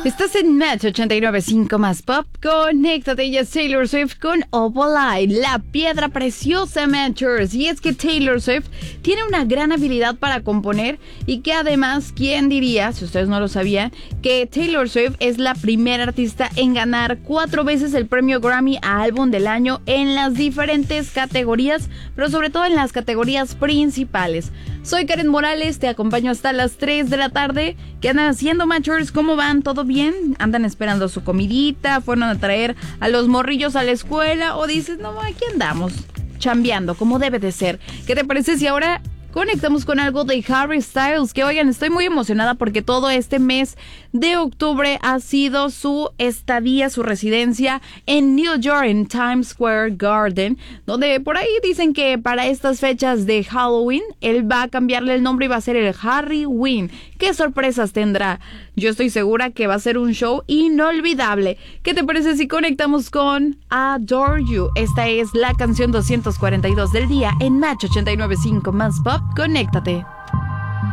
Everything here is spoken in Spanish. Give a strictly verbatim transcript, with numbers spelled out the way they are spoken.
Estás en Match ochenta y nueve punto cinco más Pop. Conéctate, ya es Taylor Swift con Opalite, la piedra preciosa, Matchers. Y es que Taylor Swift tiene una gran habilidad para componer y que además, ¿quién diría, si ustedes no lo sabían, que Taylor Swift es la primera artista en ganar cuatro veces el premio Grammy a Álbum del Año en las diferentes categorías, pero sobre todo en las categorías principales? Soy Karen Morales, te acompaño hasta las tres de la tarde. ¿Qué andan haciendo, Matchers? ¿Cómo van? ¿Todo bien? ¿Andan esperando su comidita? ¿Fueron a traer a los morrillos a la escuela? ¿O dices, no, aquí andamos, chambeando, como debe de ser? ¿Qué te parece si ahora conectamos con algo de Harry Styles? Que oigan, estoy muy emocionada porque todo este mes de octubre ha sido su estadía, su residencia en New York, en Times Square Garden, donde por ahí dicen que para estas fechas de Halloween él va a cambiarle el nombre y va a ser el Harry Wynn. ¿Qué sorpresas tendrá? Yo estoy segura que va a ser un show inolvidable. ¿Qué te parece si conectamos con Adore You? Esta es la canción doscientos cuarenta y dos del día en Match ochenta y nueve punto cinco más Pop. Conéctate.